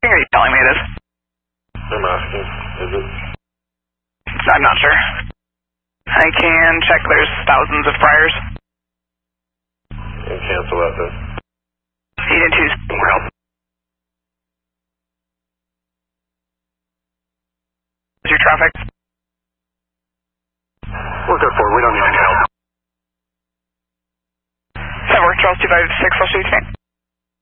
asking, or are you telling me it is? I'm asking. Is it? I'm not sure. I can check. There's thousands of priors. And cancel that then. 8 and 2's real. Is your traffic? We're good for it. We don't need any help.